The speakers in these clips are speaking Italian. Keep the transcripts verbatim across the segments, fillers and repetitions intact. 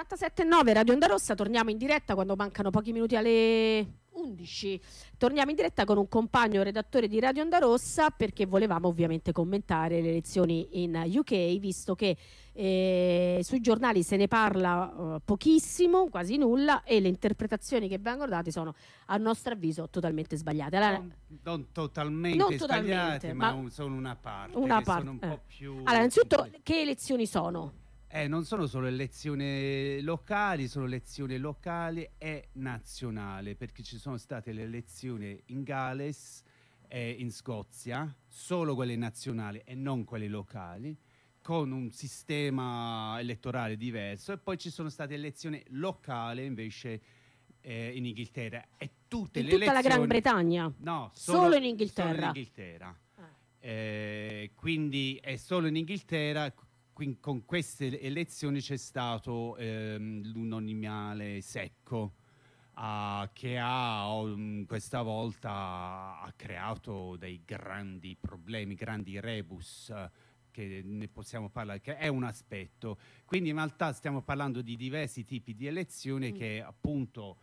ottantasette virgola nove Radio Onda Rossa, torniamo in diretta quando mancano pochi minuti alle undici. Torniamo in diretta con un compagno redattore di Radio Onda Rossa perché volevamo ovviamente commentare le elezioni in U K, visto che eh, sui giornali se ne parla uh, pochissimo, quasi nulla, e le interpretazioni che vengono date sono a nostro avviso totalmente sbagliate. Allora, non, non totalmente non sbagliate, totalmente, ma, ma un, sono una parte. Una che parte. Sono un eh. po' più... Allora, innanzitutto, che elezioni sono? Eh, non sono solo elezioni locali, sono elezioni locali e nazionali, perché ci sono state le elezioni in Galles e in Scozia, solo quelle nazionali e non quelle locali, con un sistema elettorale diverso, e poi ci sono state elezioni locali invece eh, in Inghilterra. E tutte In le tutta elezioni... la Gran Bretagna? No, solo, solo in Inghilterra. Solo in Inghilterra. Ah. Eh, quindi è solo in Inghilterra. Quindi con queste elezioni c'è stato ehm, l'unanimale secco uh, che ha um, questa volta ha creato dei grandi problemi, grandi rebus uh, che ne possiamo parlare, che è un aspetto. Quindi in realtà stiamo parlando di diversi tipi di elezioni mm. che appunto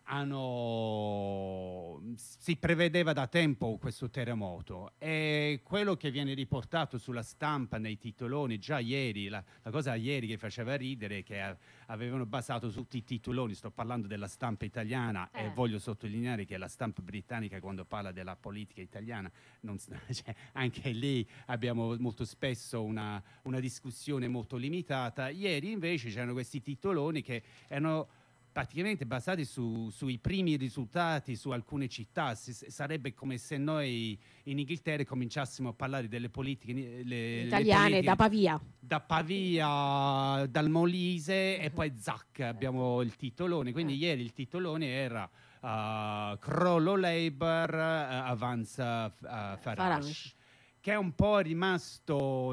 hanno si prevedeva da tempo questo terremoto, e quello che viene riportato sulla stampa nei titoloni già ieri, la, la cosa ieri che faceva ridere è che a, avevano basato tutti i titoloni, sto parlando della stampa italiana eh. e voglio sottolineare che la stampa britannica, quando parla della politica italiana, non, cioè, anche lì abbiamo molto spesso una, una discussione molto limitata. Ieri invece c'erano questi titoloni che erano praticamente basati su, sui primi risultati su alcune città. Si, sarebbe come se noi in Inghilterra cominciassimo a parlare delle politiche le, italiane le politiche, da Pavia da Pavia, dal Molise uh-huh. e poi zac abbiamo il titolone. Quindi uh-huh. ieri il titolone era uh, crollo Labour, uh, avanza uh, Farage, Farage, che è un po' rimasto,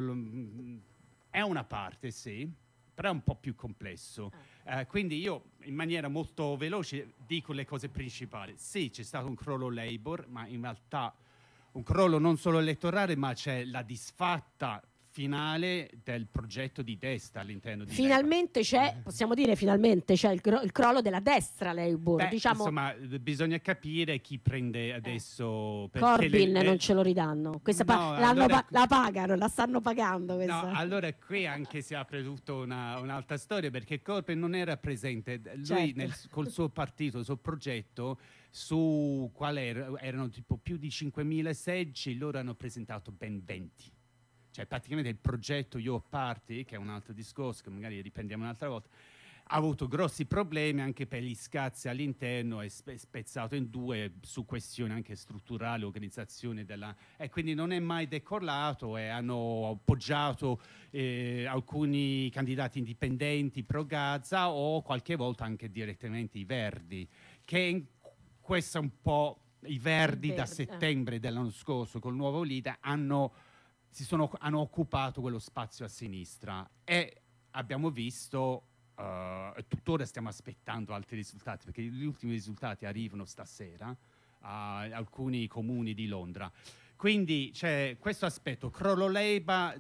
è una parte sì, però è un po' più complesso. Uh-huh. Uh, quindi io in maniera molto veloce dico le cose principali. Sì, c'è stato un crollo Labour, ma in realtà un crollo non solo elettorale, ma c'è la disfatta finale del progetto di destra all'interno di finalmente Labour. c'è, possiamo dire finalmente c'è il, gro- il crollo della destra Labour. Beh, diciamo... insomma, bisogna capire chi prende adesso eh. Corbyn le, le... non ce lo ridanno. Questa no, pa- l'hanno allora... pa- la pagano, la stanno pagando questa. No, allora qui anche si apre tutta una, un'altra storia, perché Corbyn non era presente, lui certo. nel, col suo partito, il suo progetto, su qual era, erano tipo più di cinquemila seggi, loro hanno presentato ben venti. Cioè praticamente il progetto Your Party, che è un altro discorso che magari riprendiamo un'altra volta, ha avuto grossi problemi anche per gli scazzi all'interno, è spezzato in due su questioni anche strutturali, organizzazione della... e quindi non è mai decollato, e hanno appoggiato eh, alcuni candidati indipendenti pro Gaza, o qualche volta anche direttamente i Verdi, che in questo è un po' i Verdi da settembre dell'anno scorso col nuovo leader hanno, si sono, hanno occupato quello spazio a sinistra, e abbiamo visto... Uh, tuttora stiamo aspettando altri risultati, perché gli ultimi risultati arrivano stasera a alcuni comuni di Londra. Quindi c'è questo aspetto, crollo Labour,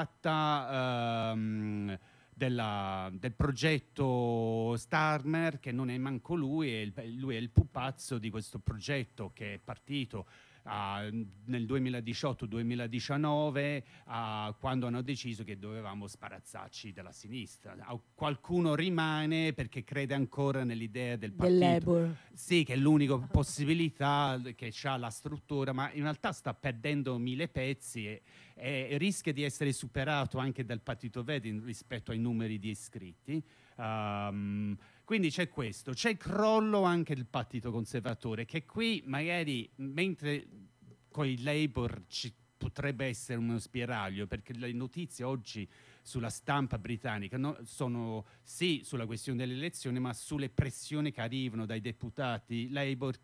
disfatta um, della, del progetto Starmer, che non è manco lui, è il, lui è il pupazzo di questo progetto che è partito Uh, nel duemiladiciotto duemiladiciannove, uh, quando hanno deciso che dovevamo sparazzarci dalla sinistra. Uh, qualcuno rimane perché crede ancora nell'idea del partito. Del Labour. Sì, che è l'unica possibilità, che ha la struttura, ma in realtà sta perdendo mille pezzi e, e rischia di essere superato anche dal Partito Verde rispetto ai numeri di iscritti. Um, quindi c'è questo, c'è il crollo anche del Partito Conservatore, che qui magari, mentre con i Labour ci potrebbe essere uno spiraglio, perché le notizie oggi sulla stampa britannica no, sono sì sulla questione delle elezioni, ma sulle pressioni che arrivano dai deputati Labour che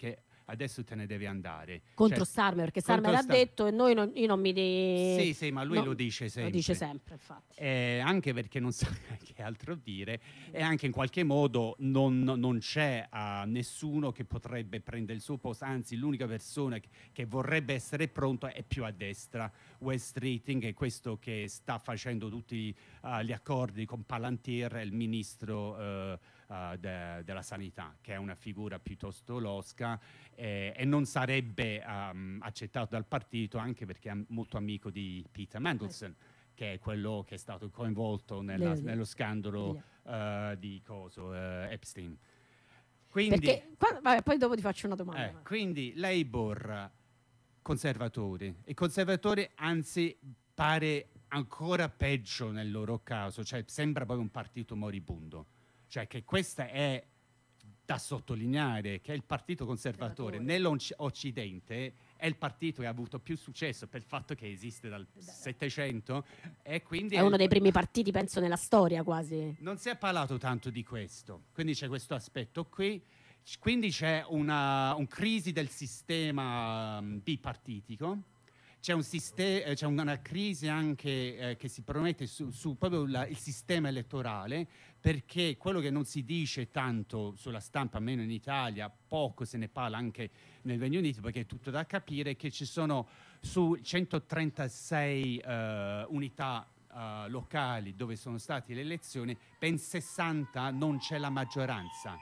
adesso te ne devi andare. Contro cioè, Starmer, perché Starmer contro ha Star- detto e noi non, io non mi de... Sì, sì, ma lui no, lo dice sempre. Lo dice sempre, infatti. Eh, anche perché non sa che altro dire e anche in qualche modo non, non c'è uh, nessuno che potrebbe prendere il suo posto, anzi l'unica persona che, che vorrebbe essere pronta è più a destra, West Keating, è questo che sta facendo tutti uh, gli accordi con Palantir, il ministro uh, uh, de- della sanità, che è una figura piuttosto losca eh, e non sarebbe um, accettato dal partito, anche perché è molto amico di Peter Mandelson, che è quello che è stato coinvolto nella, nello scandalo uh, di coso, uh, Epstein. Quindi, perché, qua, vabbè, poi dopo ti faccio una domanda. Eh, quindi Labour, conservatori. I conservatori, anzi, pare ancora peggio nel loro caso, cioè sembra proprio un partito moribondo. Cioè che questa è da sottolineare che il partito conservatore nell'Occidente è il partito che ha avuto più successo per il fatto che esiste dal Settecento e quindi è uno dei primi partiti, penso, nella storia quasi. Non si è parlato tanto di questo, quindi c'è questo aspetto qui, quindi c'è una un crisi del sistema um, bipartitico. C'è, un siste- c'è una crisi anche eh, che si promette su, su proprio la, il sistema elettorale, perché quello che non si dice tanto sulla stampa, almeno in Italia, poco se ne parla anche nel Regno Unito, perché è tutto da capire, è che ci sono su centotrentasei uh, unità uh, locali dove sono state le elezioni, ben sessanta non c'è la maggioranza.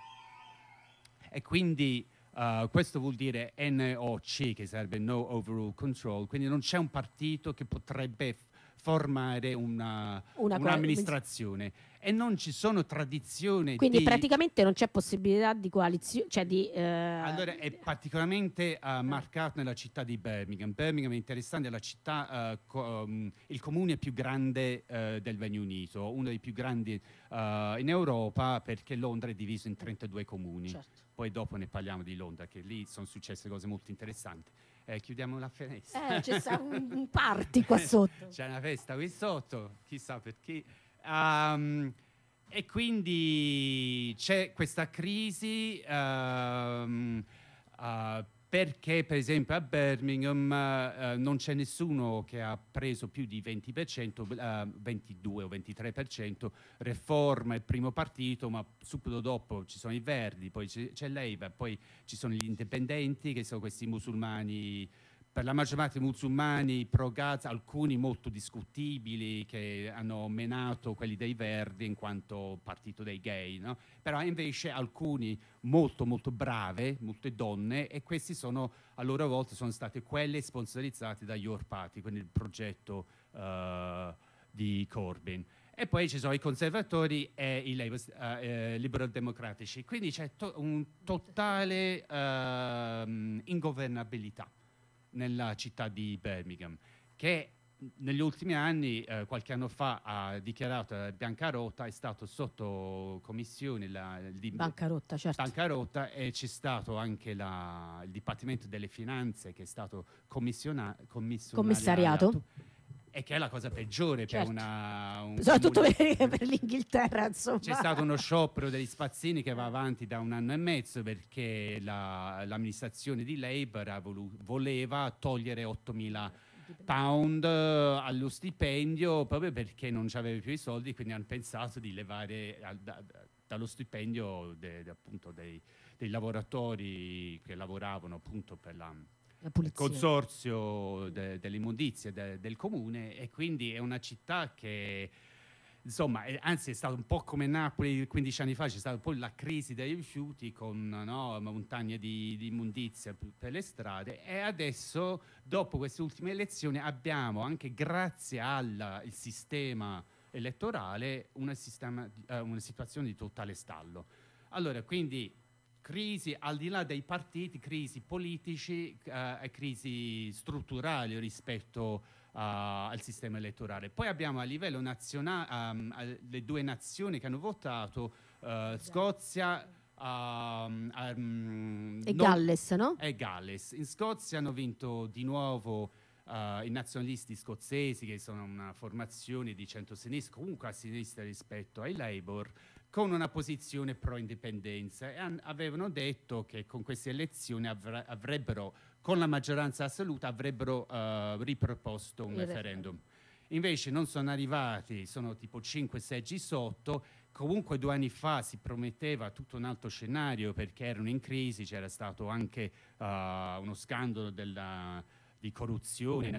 E quindi Uh, questo vuol dire N O C, che sarebbe No Overall Control, quindi non c'è un partito che potrebbe f- formare una, Una un'amministrazione e non ci sono tradizioni quindi di... praticamente non c'è possibilità di coalizione, cioè di eh... Allora è particolarmente uh, marcato nella città di Birmingham. Birmingham è interessante, è la città, uh, co- um, il comune più grande uh, del Regno Unito, uno dei più grandi uh, in Europa, perché Londra è diviso in trentadue comuni. Certo. Poi dopo ne parliamo di Londra, che lì sono successe cose molto interessanti. Eh, chiudiamo la finestra. Eh, c'è sta un party qua sotto. C'è una festa qui sotto, chissà perché. Um, e quindi c'è questa crisi um, uh, perché per esempio a Birmingham uh, non c'è nessuno che ha preso più di venti per cento, uh, ventidue o ventitré per cento. Reforma il primo partito, ma subito dopo ci sono i Verdi, poi c'è, c'è Labour, poi ci sono gli indipendenti, che sono questi musulmani, per la maggior parte musulmani pro-Gaza, alcuni molto discutibili che hanno menato quelli dei Verdi in quanto partito dei gay, no? Però invece alcuni molto molto brave, molte donne, e questi sono a loro volta sono state quelle sponsorizzate da Your Party, quindi il progetto uh, di Corbyn. E poi ci sono i conservatori e i labor, uh, eh, liberal democratici, quindi c'è to- un totale uh, ingovernabilità nella città di Birmingham, che negli ultimi anni, eh, qualche anno fa, ha dichiarato eh, bancarotta, è stato sotto commissione la, di bancarotta, certo. bancarotta, e c'è stato anche la, il Dipartimento delle Finanze che è stato commissiona- commissariato. E che è la cosa peggiore, certo, per una... Un soprattutto comune... per, per l'Inghilterra, insomma. C'è stato uno sciopero degli spazzini che va avanti da un anno e mezzo perché la, l'amministrazione di Labour ha volu- voleva togliere ottomila pound allo stipendio proprio perché non c'aveva più i soldi, quindi hanno pensato di levare al, da, da, dallo stipendio de, de, appunto dei, dei lavoratori che lavoravano appunto per la... il consorzio de, dell'immondizia de, del comune, e quindi è una città che insomma è, anzi è stato un po' come Napoli quindici anni fa, c'è stata poi la crisi dei rifiuti con no, montagne di, di immondizia per le strade, e adesso dopo queste ultime elezioni abbiamo anche grazie al il sistema elettorale una, sistema, eh, una situazione di totale stallo. Allora quindi crisi al di là dei partiti, crisi politici e eh, crisi strutturali rispetto uh, al sistema elettorale. Poi abbiamo a livello nazionale um, le due nazioni che hanno votato, uh, Scozia um, um, e Galles, no? E Galles. In Scozia hanno vinto di nuovo uh, uh, i nazionalisti scozzesi, che sono una formazione di centro-sinistra, comunque a sinistra rispetto ai Labour, con una posizione pro-indipendenza, e an- avevano detto che con queste elezioni avr- avrebbero, con la maggioranza assoluta, avrebbero uh, riproposto un Il referendum. Invece non sono arrivati, sono tipo cinque seggi sotto. Comunque due anni fa si prometteva tutto un altro scenario perché erano in crisi, c'era stato anche uh, uno scandalo della, di corruzione